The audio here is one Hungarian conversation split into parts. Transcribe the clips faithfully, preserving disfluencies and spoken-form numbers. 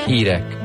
Hírek.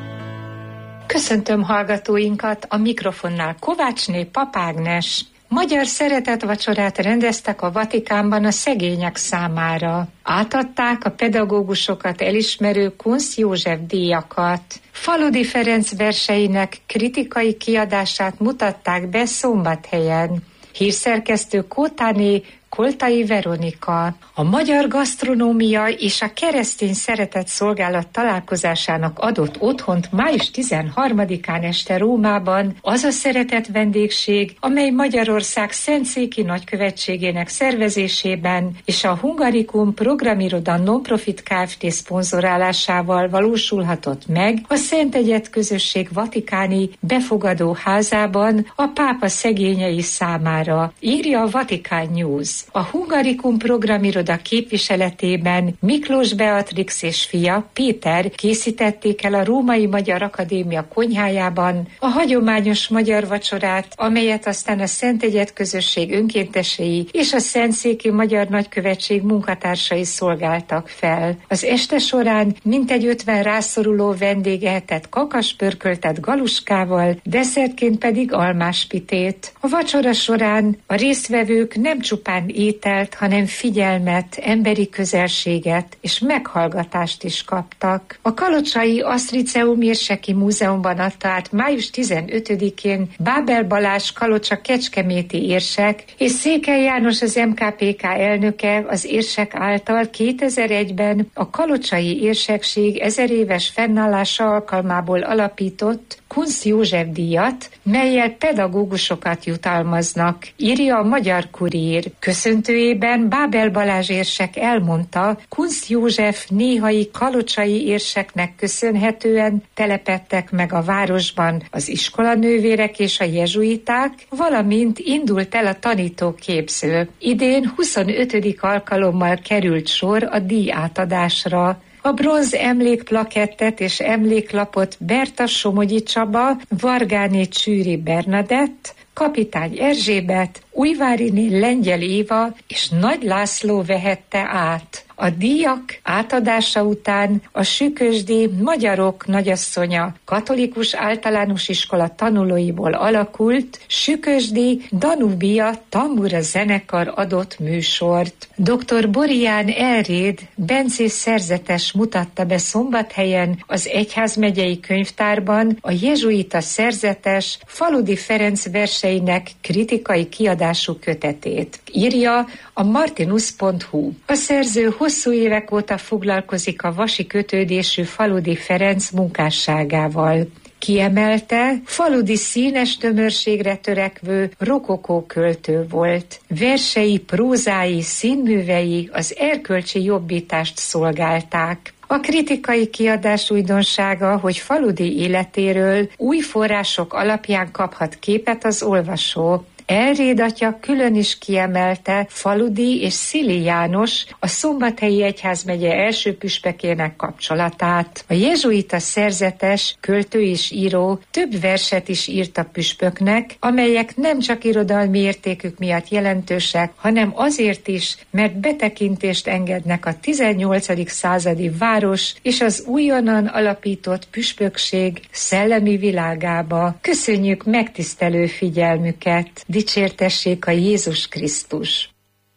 Köszöntöm hallgatóinkat, a mikrofonnál Kovácsné Papágnes. Magyar szeretetvacsorát rendeztek a Vatikánban a szegények számára. Átadták a pedagógusokat elismerő Kunsz József díjakat. Faludi Ferenc verseinek kritikai kiadását mutatták be Szombathelyen. Hírszerkesztő Kótáné Koltai Veronika. A Magyar Gasztronómia és a Keresztény Szeretet Szolgálat találkozásának adott otthont május tizenharmadikán este Rómában az a szeretett vendégség, amely Magyarország Szentszéki Nagykövetségének szervezésében és a Hungarikum Programiroda Nonprofit Kft. Szponzorálásával valósulhatott meg a Szent Egyed Közösség vatikáni befogadó házában a pápa szegényei számára, írja a Vatikán News. A Hungarikum Programiroda képviseletében Miklós Beatrix és fia, Péter készítették el a Római Magyar Akadémia konyhájában a hagyományos magyar vacsorát, amelyet aztán a Szent Egyed Közösség önkéntesei és a Szentszéki Magyar Nagykövetség munkatársai szolgáltak fel. Az este során mintegy ötven rászoruló vendég ehetett kakaspörköltet galuskával, desszertként pedig almáspitét. A vacsora során a résztvevők nem csupán ételt, hanem figyelmet, emberi közelséget és meghallgatást is kaptak. A kalocsai Asztriceum érseki múzeumban adta át május tizenötödikén Bábel Balázs Kalocsa kecskeméti érsek és Székely János az em ká pé ká elnöke az érsek által kétezer-egyben a kalocsai érsekség ezer éves fennállása alkalmából alapított Kunsz József díjat, mellyel pedagógusokat jutalmaznak, írja a Magyar Kurír. Köszöntőjében Bábel Balázs érsek elmondta, Kunsz József néhai kalocsai érseknek köszönhetően telepedtek meg a városban az iskolanővérek és a jezsuiták, valamint indult el a tanítóképző. Idén huszonötödik alkalommal került sor a díj átadásra. A bronz emlékplakettet és emléklapot Berta Somogyi Csaba, Vargáné Csűri Bernadett, Kapitány Erzsébet, Újváriné Lengyel Éva és Nagy László vehette át. A díjak átadása után a Sükösdi Magyarok Nagyasszonya katolikus általános iskola tanulóiból alakult Sükösdi Danubia tambura zenekar adott műsort. doktor Borián Elréd bencés szerzetes mutatta be Szombathelyen az Egyházmegyei Könyvtárban a jezsuita szerzetes Faludi Ferenc verseinek kritikai kiadású kötetét, írja a martinus pont hu. A szerző hosszú évek óta foglalkozik a vasi kötődésű Faludi Ferenc munkásságával. Kiemelte, Faludi színes tömörségre törekvő rokokó költő volt. Versei, prózái, színművei az erkölcsi jobbítást szolgálták. A kritikai kiadás újdonsága, hogy Faludi életéről új források alapján kaphat képet az olvasó. Elréd atya külön is kiemelte Faludi és Szili János, a Szombathelyi Egyházmegye első püspökének kapcsolatát. A jezsuita szerzetes, költő és író több verset is írt a püspöknek, amelyek nem csak irodalmi értékük miatt jelentősek, hanem azért is, mert betekintést engednek a tizennyolcadik századi város és az újonnan alapított püspökség szellemi világába. Köszönjük megtisztelő figyelmüket! Dicsértessék a Jézus Krisztus!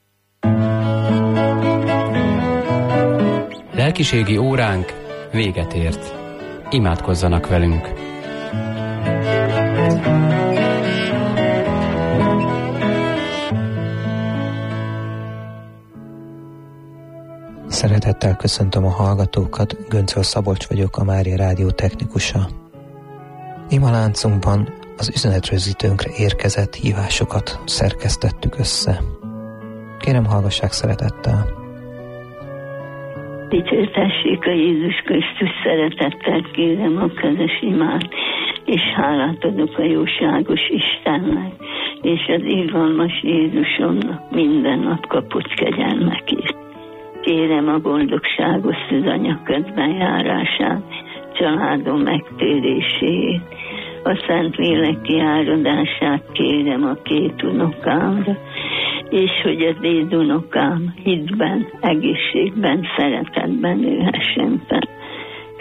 Lelkiségi óránk véget ért. Imádkozzanak velünk! Szeretettel köszöntöm a hallgatókat, Göncöl Szabolcs vagyok, a Mária Rádió technikusa. Imaláncunkban az üzenetrögzítőnkre érkezett hívásokat szerkesztettük össze. Kérem, hallgassák szeretettel. Dicsértessék a Jézus Krisztus, szeretettel kérem a közös imát, és hálát adok a jóságos Istennek, és az irgalmas Jézusomnak minden nap kapott kegyelmekért. Kérem a boldogságos szűzanya közbenjárását, családom megtérését, a Szentlélek kiáradását kérem a két unokámra, és hogy az én unokám hitben, egészségben, szeretetben nőhessen fel.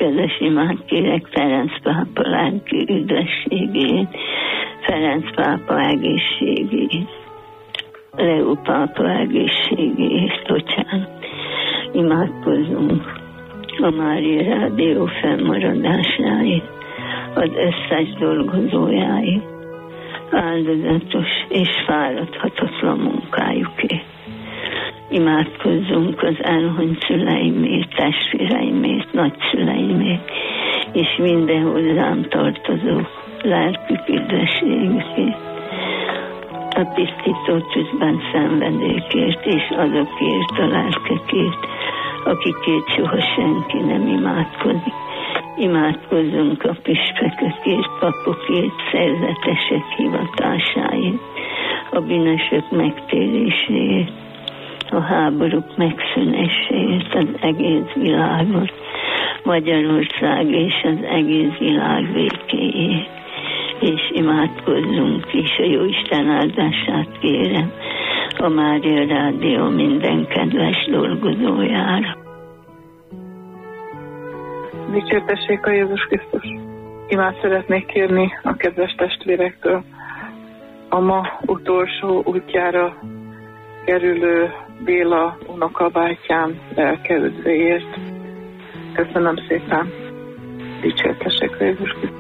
közös imát kérek Ferenc pápa lelki üdvességét, Ferenc pápa egészségét, Leó pápa egészségét, bocsánat. Imádkozzunk a Mária Rádió fennmaradásáért, az összes dolgozójáért, áldozatos és fáradhatatlan munkájukért. Imádkozzunk az elhunyt szüleimért, testvéreimért, nagyszüleimért, és minden hozzám tartozó lelkük üdvességükért, a tisztító tűzben szenvedőkért, és azokért a lelkekért, akikért soha senki nem imádkozik. Imádkozzunk a püspökökért, papokért, szerzetesek hivatásáért, a bűnösök megtéréséért, a háborúk megszűnéséért az egész világon, Magyarország és az egész világ békéért. És imádkozzunk, és a Jóisten áldását kérem a Mária Rádió minden kedves dolgozójára. Dicsértessék a Jézus Krisztus! Imát szeretnék kérni a kedves testvérektől a ma utolsó útjára kerülő Béla unokabátyám lelkeüdvéért. Köszönöm szépen! Dicsértessék a Jézus Krisztus!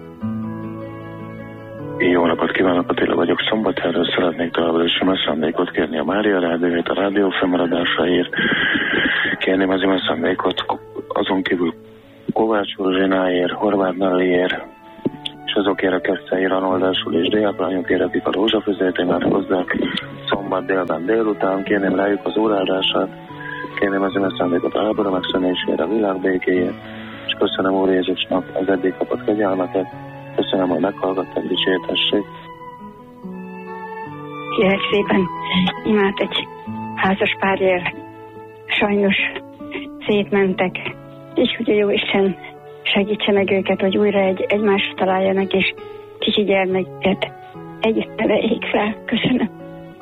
Jó napot kívánok, Attila vagyok. Szombathelyről szeretnék továbbra is imaszándékot kérni a Mária Rádióért, a rádió fennmaradásáért. Kérném az imaszándékot azon kívül Kovács Zsináért, Horváth Nelliért, és azokért a Keszthelyi Ranoldásul és diáklányokért, akik a rózsafüzét imádkozzák szombat délben délután. Kérném rájuk az óráldását, kérném az imaszándékot a háború megszűnésére, a világ békéért, és köszönöm Úr Jézusnak az eddig kapott kegyelmeket. Köszönöm, hogy meghallgattak, dicsértessék. Kérek szépen imát egy házas párért. Sajnos szétmentek, és hogy a Jóisten segítse meg őket, hogy újra egy, egymásra találjanak, és kicsi gyermeket együtt neveljék fel. Köszönöm.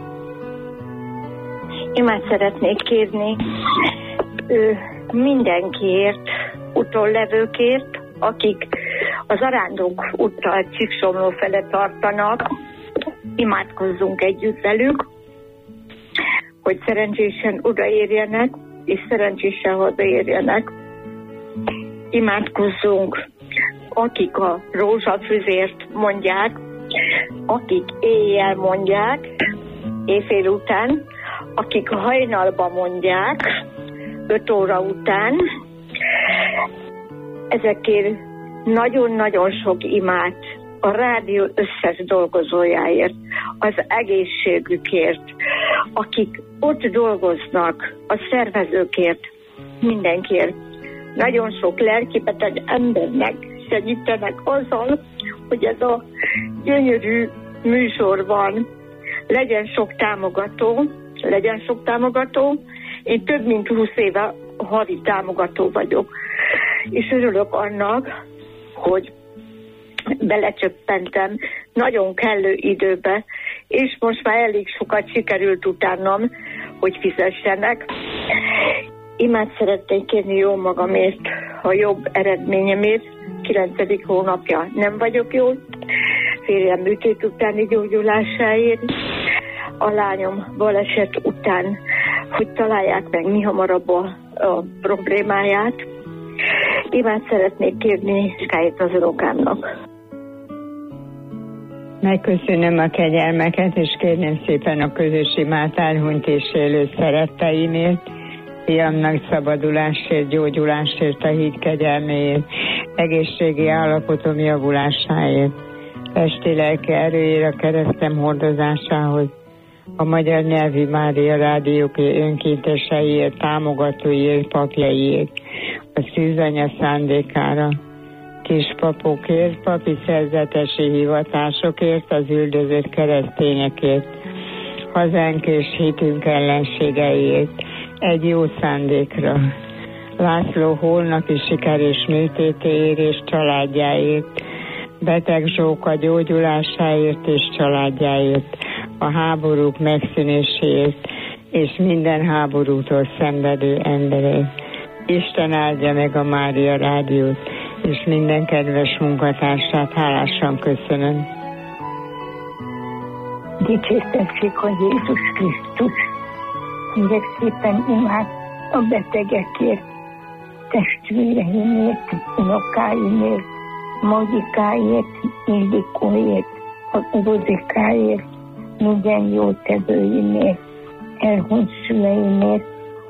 Imát szeretnék kérni ő, mindenkiért, utollevőkért, akik az Arándok úttal Csíksomló fele tartanak. Imádkozzunk együtt velük, hogy szerencsésen odaérjenek, és szerencsésen hazaérjenek. Imádkozzunk, akik a rózsafüzért mondják, akik éjjel mondják, éjfél után, akik a hajnalba mondják, öt óra után. Ezekért nagyon-nagyon sok imát a rádió összes dolgozójáért, az egészségükért, akik ott dolgoznak, a szervezőkért, mindenkiért. Nagyon sok lelkibeteg embernek segítenek azzal, hogy ez a gyönyörű műsorban legyen sok támogató, legyen sok támogató. Én több mint húsz éve havi támogató vagyok, és örülök annak, hogy belecsöppentem nagyon kellő időbe, és most már elég sokat sikerült utánam, hogy fizessenek. Imát szeretnék kérni jó magamért, a jobb eredményemért. kilencedik hónapja nem vagyok jól, férjem műtét utáni gyógyulásáért, a lányom baleset után, hogy találják meg mi hamarabb a, a problémáját. Imát szeretnék kérni Skájét az unokámnak. Megköszönöm a kegyelmeket, és kérném szépen a közös imát elhunyt és élő szeretteimért, fiamnak szabadulásért, gyógyulásért, a híd kegyelméért, egészségi állapotom javulásáért, testi lelki erőért, a keresztem hordozásához, a magyar nyelvi Mária Rádiók önkénteseiért, támogatóiért, papjaiért, a szűzanya szándékára, kispapokért, papi szerzetesi hivatásokért, az üldözött keresztényekért, hazánk és hitünk ellenségeiért, egy jó szándékra, László holnapi sikeres műtétéért és családjáért, beteg Zsóka gyógyulásáért és családjáért, a háborúk megszűnéséért és minden háborútól szenvedő emberért. Isten áldja meg a Mária Rádiót, és minden kedves munkatársát hálásan köszönöm. Dicsértessék a Jézus Krisztus. Kérek szépen imád a betegekért, testvéreimért, unokáimért, Magikáért, Ildikóért, a Rozikáért, minden jótevőimért, elhunyt szüleimért,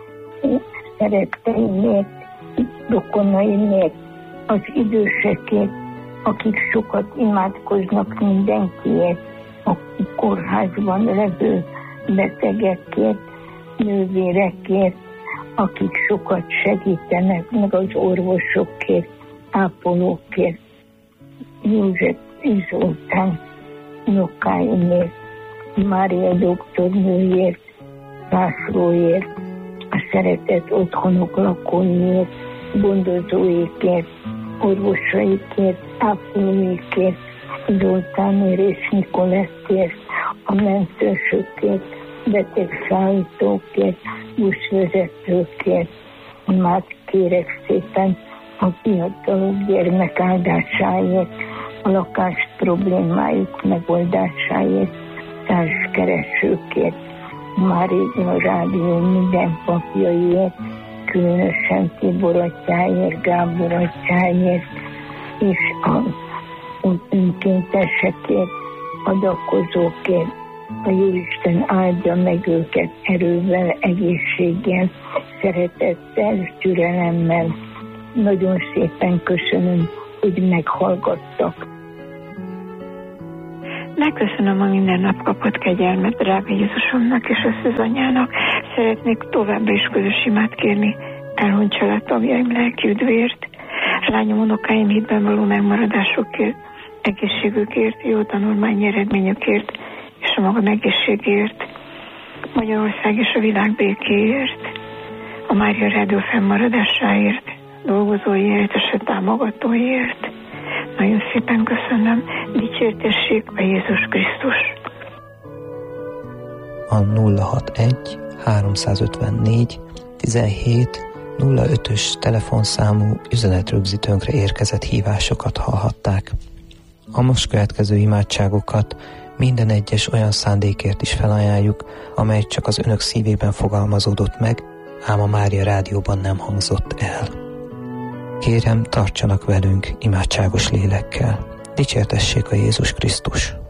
szeretteimért, rokonaimért, az idősekért, akik sokat imádkoznak mindenkiért, a kórházban levő betegekért, nővérekért, akik sokat segítenek, meg az orvosokért, ápolókért, József Zoltán unokáimért, Mária doktornőjért, Lászlóért, a szeretett otthonok lakóiért, gondozóikért, orvosaikért, ápolóikért, Zoltánért és Nikolettért, a mentősökért, betegszállítókért, buszvezetőkért. Már kérek szépen a fiatalok gyermek áldásáért, a lakás problémájuk megoldásáért, társkeresőkért, már régen a rádió minden papjaiért, különösen Tibor atyáért, Gábor atyáért, és a önkéntesekért, adakozókért. A Jóisten áldja meg őket erővel, egészséggel, szeretettel, türelemmel. Nagyon szépen köszönöm, hogy meghallgattak. Megköszönöm a minden nap kapott kegyelmet drága Jézusomnak és összezanyának. Szeretnék továbbra is közös imát kérni elhunyt családtagjaim lelki üdvért, lányom, unokáim hitben való megmaradásokért, egészségükért, jó tanulmányi eredményükért és a magam egészségért, Magyarország és a világ békéért, a Mária Rádió fennmaradásáért, dolgozóiért és a támogatóiért. Nagyon szépen köszönöm, dicsértessék a Jézus Krisztus. A nulla hatvanegy háromszázötvennégy tizenhét nulla ötös telefonszámú üzenetrögzítőnkre érkezett hívásokat hallhatták. A most következő imádságokat minden egyes olyan szándékért is felajánljuk, amely csak az önök szívében fogalmazódott meg, ám a Mária Rádióban nem hangzott el. Kérem, tartsanak velünk imádságos lélekkel. Dicsértessék a Jézus Krisztus!